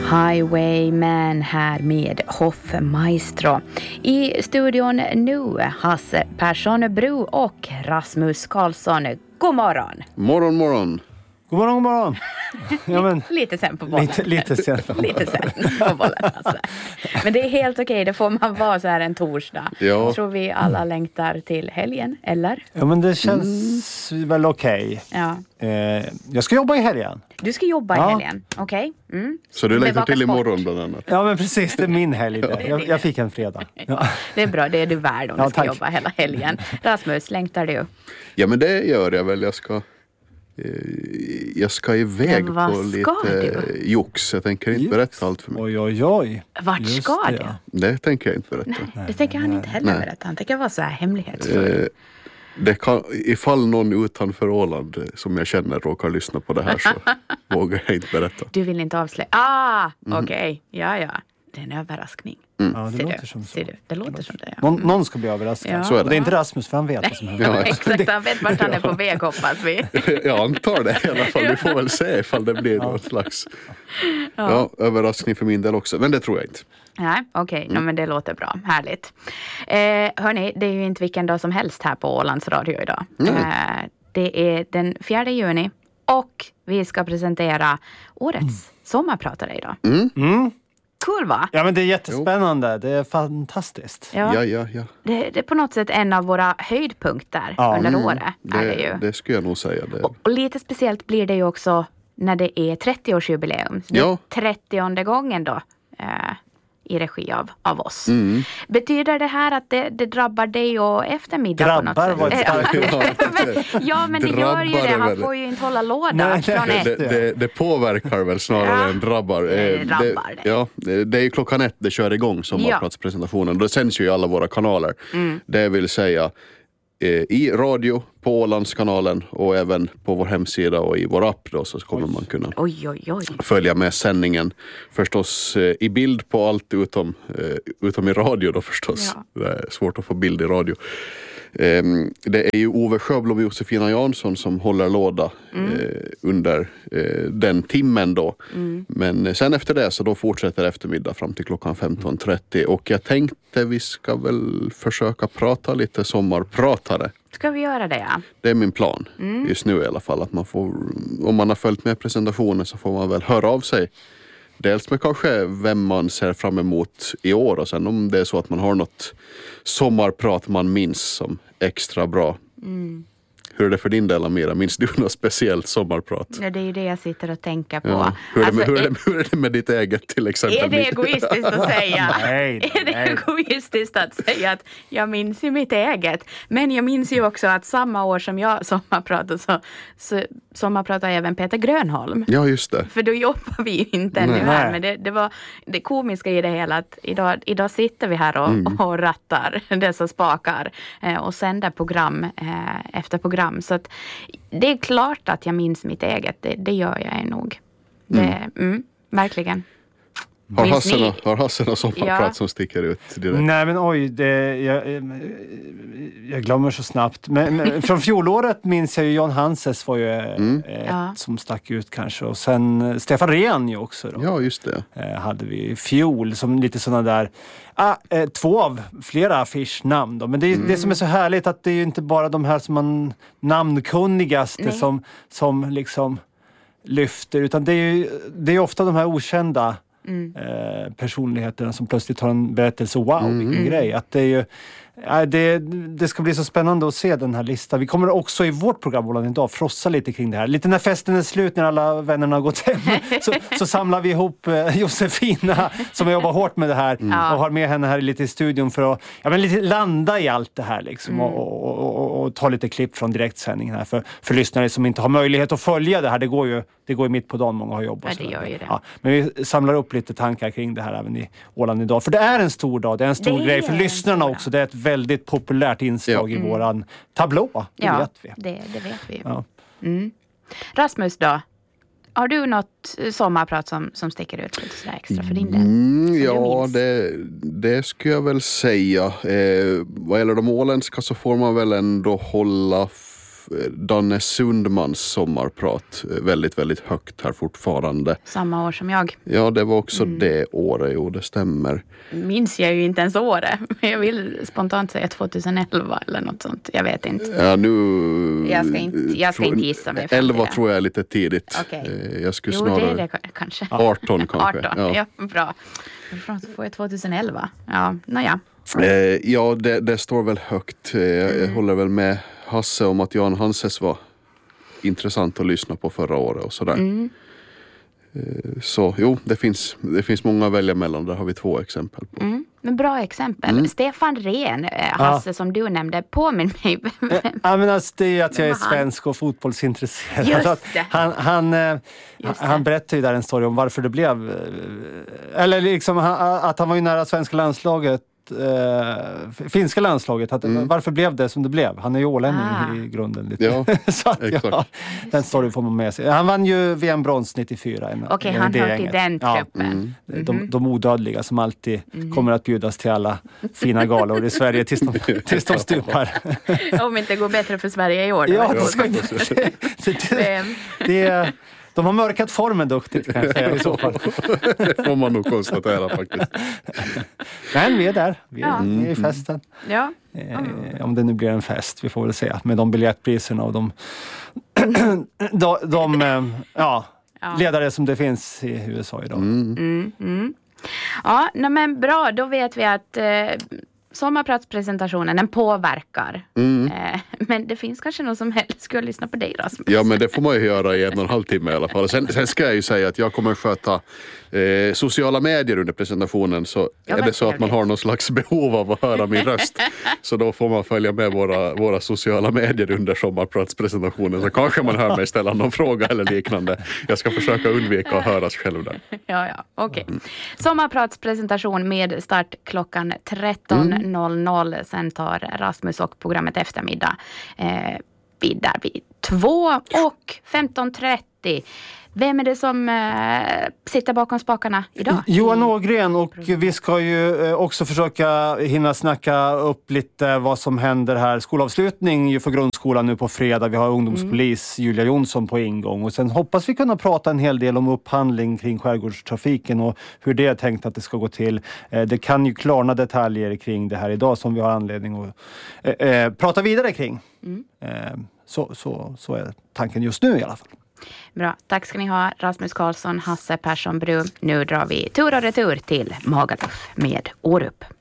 Highwayman här med Hoffmaestro. I studion nu Hasse Persson Bro och Rasmus Karlsson. God morgon. Morgon. God morgon. Ja, men, lite sen på bollen. Lite sen på bollen alltså. Men det är helt okej, det får man vara så här en torsdag. Ja. Jag tror vi alla längtar till helgen, eller? Ja, men det känns väl okej. Ja. Jag ska jobba i helgen. Du ska jobba i helgen, okej. Mm. Så du längtar till imorgon bland annat? Ja, men precis, det är min helg. Jag fick en fredag. Ja. Det är bra, det är du värd om du ska jobba hela helgen. Rasmus, längtar du? Ja, men det gör jag väl. Jag ska iväg på lite jox. Jag tänker inte berätta allt för mig. Oj. Vart ska du? Det tänker jag inte berätta. Nej, det tänker han inte heller berätta. Han tänker vara så här hemlighetsfull. Det kan, ifall någon utanför Åland som jag känner råkar lyssna på det här så vågar jag inte berätta. Du vill inte avslöja? Okej. Ja. Det är en överraskning. Ja, det låter som så. Det låter som det, ja. Någon ska bli överraskad. Ja. Så är det. Och det är inte Rasmus, för han vet vad som händer. Ja, exakt, han vet vart han är på väg, hoppas vi. Jag antar det i alla fall. Vi får väl se ifall det blir någon slags överraskning för min del också. Men det tror jag inte. Nej, okej. Men det låter bra. Härligt. Hörni, det är ju inte vilken dag som helst här på Ålands Radio idag. Det är den 4 juni och vi ska presentera årets sommarpratare idag. Cool, va? Ja, men det är jättespännande. Det är fantastiskt. Ja. Det är på något sätt en av våra höjdpunkter under året. Det skulle jag nog säga. Och lite speciellt blir det ju också när det är 30-årsjubileum. Det är 30:e gången då i regi av oss. Betyder det här att det drabbar dig och eftermiddag på något sätt? Var ett ja, men det gör ju det. Han får ju inte hålla låda från ett. Det påverkar väl snarare än drabbar. Det är ju 1:00 det kör igång sommarpratspresentationen. Då sänds ju alla våra kanaler. Det vill säga i radio på Ålandskanalen och även på vår hemsida och i vår app då, så kommer man kunna följa med sändningen förstås i bild på allt utom i radio då förstås. Det är svårt att få bild i radio. Det är ju Ove Sjöblom och Josefina Jansson som håller låda under den timmen då. Men sen efter det så då fortsätter eftermiddag fram till 15:30 och jag tänkte vi ska väl försöka prata lite sommarpratare. Ska vi göra det, ja? Det är min plan just nu i alla fall, att man får, om man har följt med presentationen så får man väl höra av sig. Dels med kanske vem man ser fram emot i år och sen om det är så att man har något sommarprat man minns som extra bra. Hur är det för din del, Amira? Minns du något speciellt sommarprat? Ja, det är ju det jag sitter och tänker på. Ja. Hur är det med ditt eget till exempel? Är det egoistiskt att säga? Nej. Är det egoistiskt att säga att jag minns ju mitt eget? Men jag minns ju också att samma år som jag sommarpratade så sommarpratade även Peter Grönholm. Ja, just det. För då jobbar vi ju inte ännu här. Men det var det komiska i det hela att idag sitter vi här och rattar dessa spakar och sänder program efter program. Så att det är klart att jag minns mitt eget. Det gör jag nog. Verkligen. Har Hasse någon sommarprat som sticker ut direkt? Nej, men jag glömmer så snabbt. Men från fjolåret minns jag ju John Hanses var ju ett som stack ut kanske. Och sen Stefan Rehn ju också då. Ja, just det. Hade vi i fjol som lite sådana där 2 av flera affischnamn då. Men det är det som är så härligt att det är ju inte bara de här som man namnkunnigaste som liksom lyfter, utan det är ofta de här okända personligheterna som plötsligt har en berättelse. Vilken grej. Att det är ju det ska bli så spännande att se den här listan. Vi kommer också i vårt program idag frossa lite kring det här. Lite när festen är slut, när alla vännerna har gått hem, så samlar vi ihop Josefina som jobbar hårt med det här och har med henne här lite i studion för att lite landa i allt det här liksom, och ta lite klipp från direktsändningen här för lyssnare som inte har möjlighet att följa det här. Det går ju mitt på dagen, många har jobbat. Ja, det gör ju det. Ja, men vi samlar upp lite tankar kring det här även i Åland idag. För det är en stor dag, det är en stor grej för lyssnarna också. Det är ett väldigt populärt inslag i våran tablå. Det vet vi. Det vet vi. Ja. Rasmus då? Har du något sommarprat som sticker ut lite sådär extra för din del? Det skulle jag väl säga. Vad gäller de åländska så får man väl ändå hålla Danne Sundmans sommarprat väldigt, väldigt högt här fortfarande. Samma år som jag. Ja, det var också det året, jo, det stämmer. Minns jag ju inte ens året. Jag vill spontant säga 2011 eller något sånt. Jag vet inte. Ja, nu... Jag ska inte gissa mig fram 11 tror jag är lite tidigt. Okay. Jag skulle snarare... det kanske. 18 kanske. 18, ja bra. Då får jag 2011. Ja, naja. Ja, det står väl högt. Jag håller väl med Hasse om att Jan Hanses var intressant att lyssna på förra året och sådär. Så jo, det finns många att välja mellan. Där har vi 2 exempel på. Men bra exempel. Stefan Rehn, Hasse, som du nämnde, påminn mig. Ja, men alltså, det är att jag är svensk och fotbollsintresserad. Just det. Han berättade ju där en story om varför det blev... Eller liksom att han var ju nära svenska landslaget. Finska landslaget, varför blev det som det blev? Han är ju ålänning i grunden lite. Ja, så att, den storyn får man med sig. Han vann ju VM-brons 94. Okej, han hör till den truppen. De odödliga som alltid kommer att bjudas till alla fina galor i Sverige tills de stupar. Om inte går bättre för Sverige i år. Ja, de har mörkat formen duktigt, kan jag säga, i så fall. Det får man nog konstatera faktiskt. Men vi är där. Vi är i festen. Ja. Om det nu blir en fest, vi får väl se. Med de biljettpriserna och de ledare som det finns i USA idag. Ja, men bra. Då vet vi att... sommarpratspresentationen, den påverkar. Men det finns kanske någon som helst skulle lyssna på dig, Rasmus. Ja, men det får man ju göra i 1,5 timme i alla fall. Sen ska jag ju säga att jag kommer sköta sociala medier under presentationen. Så är det så att man har någon slags behov av att höra min röst, så då får man följa med våra sociala medier under sommarpratspresentationen. Så kanske man hör mig ställa någon fråga eller liknande. Jag ska försöka undvika att höras själv där. Ja, okej. Sommarpratspresentation med start klockan 13.00. Sen tar Rasmus och programmet eftermiddag vid 2 och 15.30. Vem är det som sitter bakom spakarna idag? Johan Ågren, och vi ska ju också försöka hinna snacka upp lite vad som händer här. Skolavslutning för grundskolan nu på fredag. Vi har ungdomspolis Julia Jonsson på ingång. Och sen hoppas vi kunna prata en hel del om upphandling kring skärgårdstrafiken och hur det är tänkt att det ska gå till. Det kan ju klarna detaljer kring det här idag som vi har anledning att prata vidare kring. Så är tanken just nu i alla fall. Bra, tack ska ni ha, Rasmus Karlsson, Hasse Persson Bru. Nu drar vi tur och retur till Magaluf med Årup.